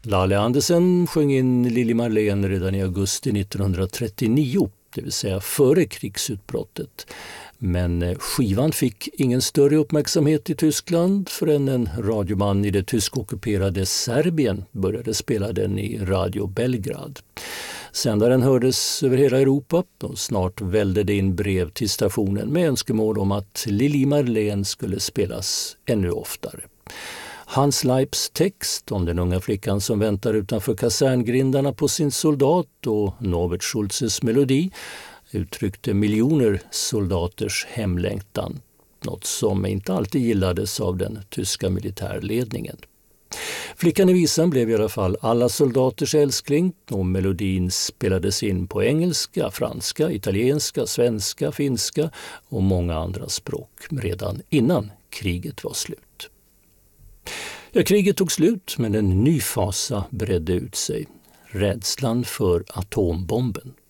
Lalle Andersen sjöng in Lili Marlene redan i augusti 1939, det vill säga före krigsutbrottet. Men skivan fick ingen större uppmärksamhet i Tyskland förrän en radioman i det tyskockuperade Serbien började spela den i Radio Belgrad. Sändaren hördes över hela Europa och snart välde det in brev till stationen med önskemål om att Lili Marlene skulle spelas ännu oftare. Hans Leips text om den unga flickan som väntar utanför kaserngrindarna på sin soldat och Norbert Schultzes melodi uttryckte miljoner soldaters hemlängtan, något som inte alltid gillades av den tyska militärledningen. Flickan i visan blev i alla fall alla soldaters älskling och melodin spelades in på engelska, franska, italienska, svenska, finska och många andra språk redan innan kriget var slut. Ja, kriget tog slut men en ny fasa bredde ut sig. Rädslan för atombomben.